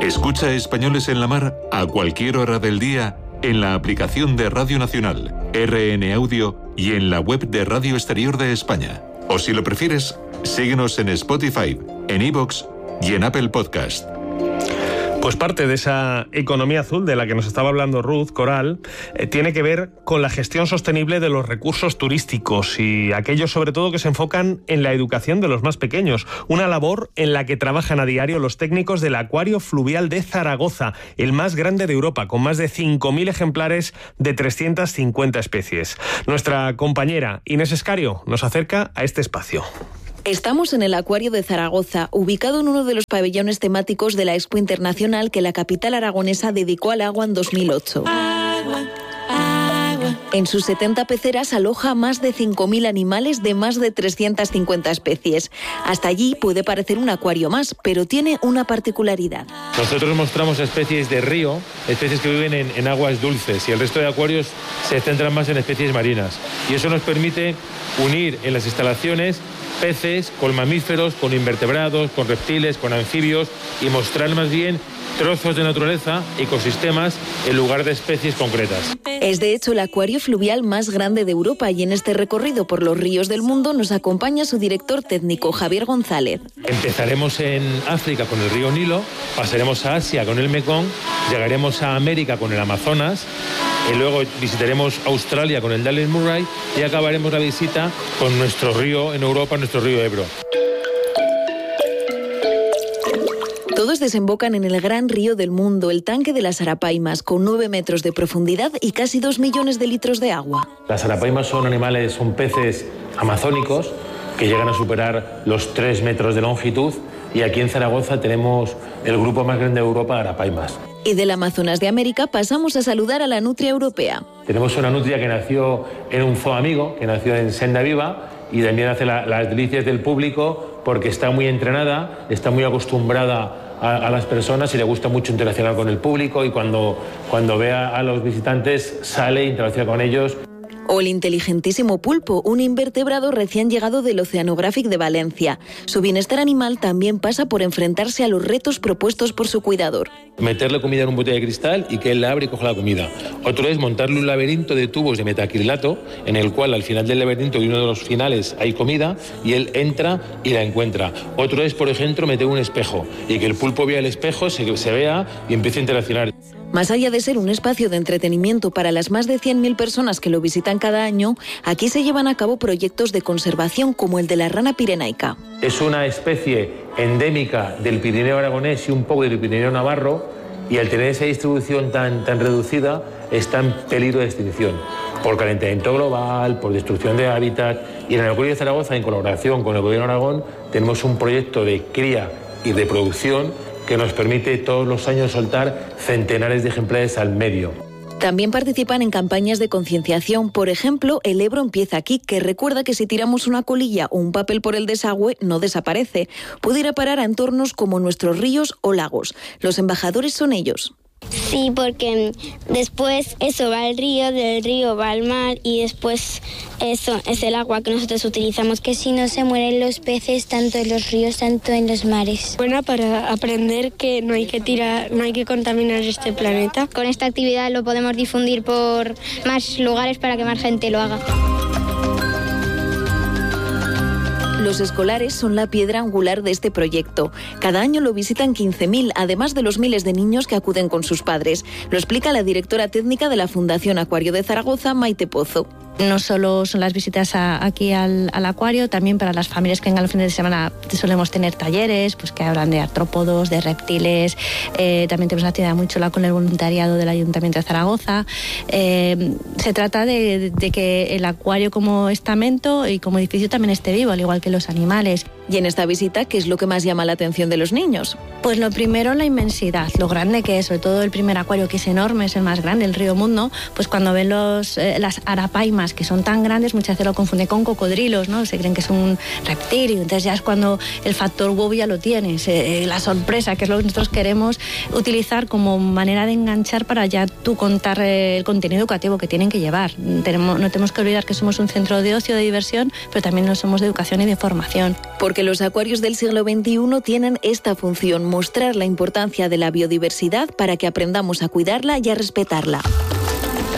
Escucha Españoles en la Mar a cualquier hora del día en la aplicación de Radio Nacional, RN Audio y en la web de Radio Exterior de España. O si lo prefieres, síguenos en Spotify, en iVoox y en Apple Podcast. Pues parte de esa economía azul de la que nos estaba hablando Ruth Coral tiene que ver con la gestión sostenible de los recursos turísticos y aquellos sobre todo que se enfocan en la educación de los más pequeños, una labor en la que trabajan a diario los técnicos del Acuario Fluvial de Zaragoza, el más grande de Europa, con más de 5.000 ejemplares de 350 especies. Nuestra compañera Inés Escario nos acerca a este espacio. Estamos en el Acuario de Zaragoza, ubicado en uno de los pabellones temáticos de la Expo Internacional que la capital aragonesa dedicó al agua en 2008. En sus 70 peceras aloja más de 5.000 animales de más de 350 especies. Hasta allí puede parecer un acuario más, pero tiene una particularidad. Nosotros mostramos especies de río, especies que viven en aguas dulces, y el resto de acuarios se centran más en especies marinas. Y eso nos permite unir en las instalaciones peces, con mamíferos, con invertebrados, con reptiles, con anfibios, y mostrar más bien trozos de naturaleza, ecosistemas, en lugar de especies concretas. Es de hecho el acuario fluvial más grande de Europa y en este recorrido por los ríos del mundo nos acompaña su director técnico, Javier González. Empezaremos en África con el río Nilo, pasaremos a Asia con el Mekong, llegaremos a América con el Amazonas, y luego visitaremos Australia con el Dalles Murray y acabaremos la visita con nuestro río en Europa, nuestro río Ebro. Todos desembocan en el gran río del mundo, el tanque de las arapaimas, con 9 metros de profundidad y casi 2 millones de litros de agua. Las arapaimas son peces amazónicos que llegan a superar los 3 metros de longitud, y aquí en Zaragoza tenemos el grupo más grande de Europa de arapaimas. Y del Amazonas de América pasamos a saludar a la nutria europea. Tenemos una nutria que nació en un zoo amigo, que nació en Senda Viva, y también hace las delicias del público porque está muy entrenada, está muy acostumbrada a las personas y le gusta mucho interaccionar con el público, y cuando ve a los visitantes sale e interacciona con ellos. O el inteligentísimo pulpo, un invertebrado recién llegado del Oceanographic de Valencia. Su bienestar animal también pasa por enfrentarse a los retos propuestos por su cuidador. Meterle comida en un bote de cristal y que él la abre y coja la comida. Otro es montarle un laberinto de tubos de metacrilato en el cual al final del laberinto y uno de los finales hay comida y él entra y la encuentra. Otro es, por ejemplo, meter un espejo y que el pulpo vea el espejo, se vea y empiece a interaccionar. Más allá de ser un espacio de entretenimiento para las más de 100.000 personas que lo visitan cada año, aquí se llevan a cabo proyectos de conservación como el de la rana pirenaica. Es una especie endémica del Pirineo aragonés y un poco del Pirineo navarro, y al tener esa distribución tan reducida está en peligro de extinción por calentamiento global, por destrucción de hábitat. Y en el Acuario de Zaragoza, en colaboración con el Gobierno de Aragón, tenemos un proyecto de cría y reproducción que nos permite todos los años soltar centenares de ejemplares al medio. También participan en campañas de concienciación. Por ejemplo, El Ebro empieza aquí, que recuerda que si tiramos una colilla o un papel por el desagüe, no desaparece. Puede ir a parar a entornos como nuestros ríos o lagos. Los embajadores son ellos. Sí, porque después eso va al río, del río va al mar y después eso es el agua que nosotros utilizamos. Que si no se mueren los peces tanto en los ríos, tanto en los mares. Buena para aprender que no hay que tirar, no hay que contaminar este planeta. Con esta actividad lo podemos difundir por más lugares para que más gente lo haga. Los escolares son la piedra angular de este proyecto. Cada año lo visitan 15.000, además de los miles de niños que acuden con sus padres. Lo explica la directora técnica de la Fundación Acuario de Zaragoza, Maite Pozo. No solo son las visitas aquí al acuario, también para las familias que vengan los fines de semana solemos tener talleres, pues que hablan de artrópodos, de reptiles. También tenemos una actividad muy chula con el voluntariado del Ayuntamiento de Zaragoza. Se trata de que el acuario como estamento y como edificio también esté vivo, al igual que los animales. Y en esta visita, ¿qué es lo que más llama la atención de los niños? Pues lo primero, la inmensidad, lo grande que es, sobre todo el primer acuario, que es enorme, es el más grande, el río Mundo. Pues cuando ven las arapaimas, que son tan grandes, muchas veces lo confunden con cocodrilos, ¿no? Se creen que es un reptil, y entonces ya es cuando el factor wow ya lo tienes, la sorpresa, que es lo que nosotros queremos utilizar como manera de enganchar para ya tú contar el contenido educativo que tienen que llevar. No tenemos que olvidar que somos un centro de ocio, de diversión, pero también lo somos de educación y de formación. ¿Por Porque los acuarios del siglo XXI tienen esta función, mostrar la importancia de la biodiversidad para que aprendamos a cuidarla y a respetarla.